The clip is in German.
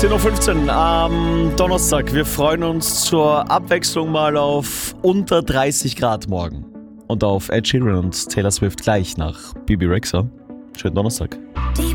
10.15 Uhr am Donnerstag. Wir freuen uns zur Abwechslung mal auf unter 30 Grad morgen. Und auf Ed Sheeran und Taylor Swift gleich nach Bibi Rexha. Schönen Donnerstag. Die